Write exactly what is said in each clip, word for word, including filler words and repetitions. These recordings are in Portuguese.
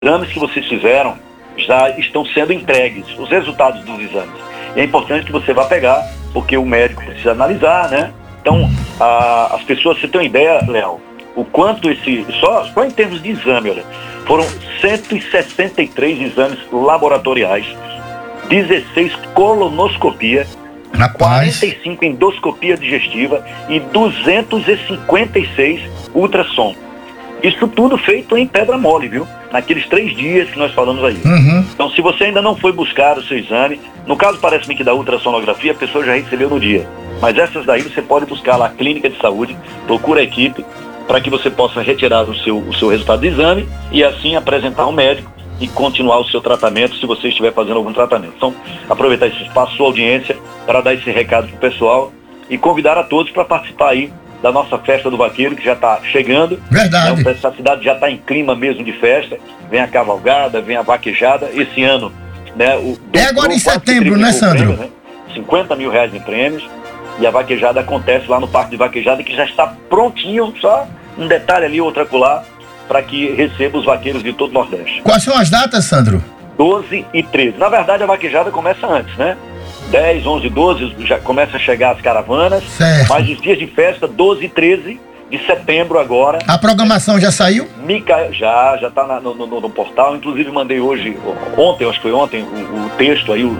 exames que vocês fizeram já estão sendo entregues, os resultados dos exames. E é importante que você vá pegar, porque o médico precisa analisar, né? Então, a, as pessoas, você tem uma ideia, Léo, o quanto esse, só, só em termos de exame, olha, foram cento e sessenta e três exames laboratoriais, dezesseis colonoscopia, Rapaz. quarenta e cinco endoscopia digestiva e duzentos e cinquenta e seis ultrassom. Isso tudo feito em pedra mole, viu? Naqueles três dias que nós falamos aí. Uhum. Então, se você ainda não foi buscar o seu exame, no caso parece-me que da ultrassonografia a pessoa já recebeu no dia. Mas essas daí você pode buscar lá, clínica de saúde, procura a equipe para que você possa retirar o seu, o seu resultado do exame e assim apresentar ao médico e continuar o seu tratamento se você estiver fazendo algum tratamento. Então, aproveitar esse espaço, sua audiência, para dar esse recado para o pessoal e convidar a todos para participar aí da nossa festa do vaqueiro, que já está chegando. Verdade. Então, essa cidade já está em clima mesmo de festa. Vem a cavalgada, vem a vaquejada. Esse ano, né? O, é agora em setembro, né, Sandro? Prêmios, né? cinquenta mil reais em prêmios. E a vaquejada acontece lá no Parque de Vaquejada, que já está prontinho, só um detalhe ali, outro acolá, para que receba os vaqueiros de todo o Nordeste. Quais são as datas, Sandro? doze e treze. Na verdade, a vaquejada começa antes, né? dez, onze, doze, já começa a chegar as caravanas. Certo. Mas os dias de festa, doze e treze de setembro agora. A programação já saiu? Micael, já, já está no, no, no portal. Inclusive mandei hoje, ontem, acho que foi ontem, o, o texto aí, o,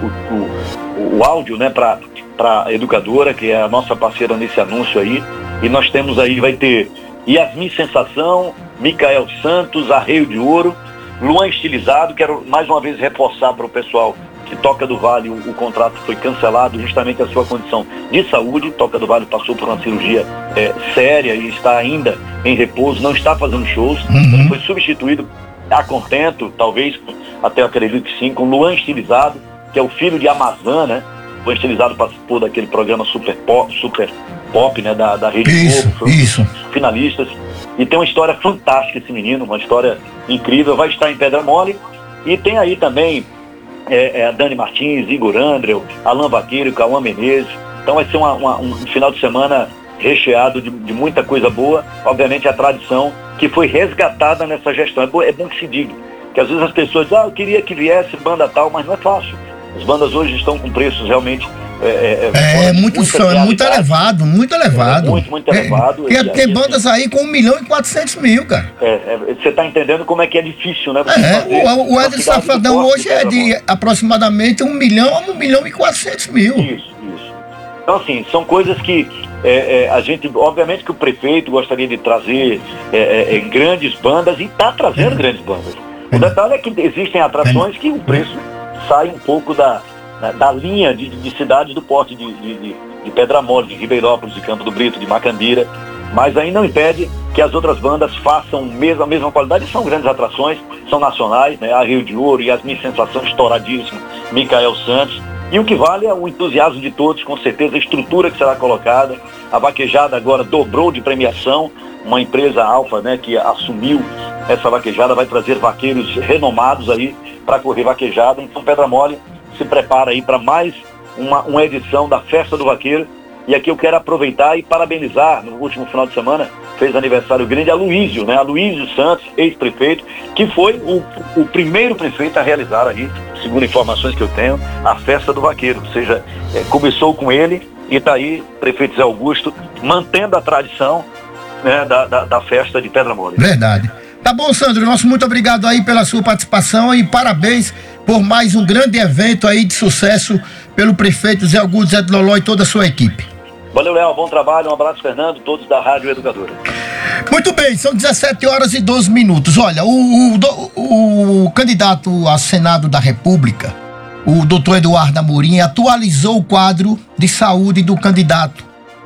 o, o áudio, né, para a educadora, que é a nossa parceira nesse anúncio aí. E nós temos aí, vai ter Yasmin Sensação, Micael Santos, Arreio de Ouro, Luan Estilizado. Quero mais uma vez reforçar para o pessoal que Toca do Vale, o, o contrato foi cancelado justamente a sua condição de saúde. Toca do Vale passou por uma cirurgia é, séria e está ainda em repouso, não está fazendo shows. Uhum. Ele foi substituído a contento, talvez, até eu acredito que sim, com Luan Estilizado, que é o filho de Amazã, né? Luan Estilizado participou daquele programa Super Pop, Super Pop, né? Da, da Rede Isso, Globo, foi um isso. dos finalistas. E tem uma história fantástica esse menino, uma história incrível, vai estar em Pedra Mole. E tem aí também é, é, a Dani Martins, Igor Andreu, Alan Vaqueiro, Cauã Menezes. Então vai ser uma, uma, um final de semana recheado de, de muita coisa boa. Obviamente a tradição que foi resgatada nessa gestão. É bom, é bom que se diga, que às vezes as pessoas dizem, ah, eu queria que viesse banda tal, mas não é fácil. As bandas hoje estão com preços realmente É, é, é muito, é muito elevado, muito elevado. É muito, muito elevado. É, tem tem bandas aí com um milhão e quatrocentos mil, cara. É, é, você está entendendo como é que é difícil, né? É, o, o Éder Safadão hoje é de aproximadamente um milhão a um milhão e quatrocentos mil. Isso, isso. Então, assim, são coisas que é, é, a gente, obviamente que o prefeito gostaria de trazer é, é, grandes bandas e está trazendo é. grandes bandas. O detalhe é que existem atrações que o preço sai um pouco da, da, da linha de, de cidades do porte de, de, de Pedra Mole, de Ribeirópolis, de Campo do Brito, de Macambira, mas aí não impede que as outras bandas façam mesmo, a mesma qualidade. São grandes atrações, são nacionais, né? A Rio de Ouro, Yasmin Sensação, estouradíssimo, Micael Santos. E o que vale é o entusiasmo de todos, com certeza, a estrutura que será colocada. A vaquejada agora dobrou de premiação, uma empresa alfa, né, que assumiu essa vaquejada, vai trazer vaqueiros renomados aí para correr vaquejada. Então Pedra Mole se prepara aí para mais uma, uma edição da Festa do Vaqueiro. E aqui eu quero aproveitar e parabenizar, no último final de semana, fez aniversário grande a Luísio, né? A Luísio Santos, ex-prefeito, que foi o, o primeiro prefeito a realizar aí, segundo informações que eu tenho, a Festa do Vaqueiro. Ou seja, é, começou com ele e está aí, prefeito Zé Augusto, mantendo a tradição, né, da, da, da festa de Pedra Mole. Verdade. Tá bom, Sandro, nosso muito obrigado aí pela sua participação e parabéns por mais um grande evento aí de sucesso pelo prefeito Zé Augusto, Zé de Loló e toda a sua equipe. Valeu, Léo, bom trabalho, um abraço, Fernando, todos da Rádio Educadora. Muito bem, são dezessete horas e doze minutos. Olha, o, o, o candidato a Senado da República, o doutor Eduardo Amorim, atualizou o quadro de saúde do candidato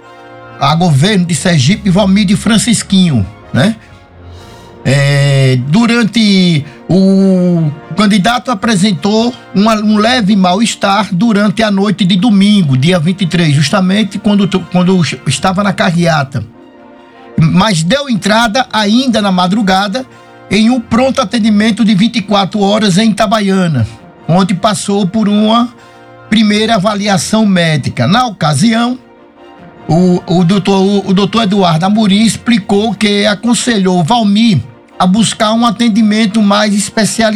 a governo de Sergipe, Valmídio Francisquinho, né? É, durante o, o candidato apresentou uma, um leve mal-estar durante a noite de domingo, dia vinte e três, justamente quando, quando estava na carreata. Mas deu entrada ainda na madrugada em um pronto atendimento de vinte e quatro horas em Itabaiana, onde passou por uma primeira avaliação médica. Na ocasião, o, o, doutor, o, o doutor Eduardo Amorim explicou que aconselhou Valmir a buscar um atendimento mais especializado.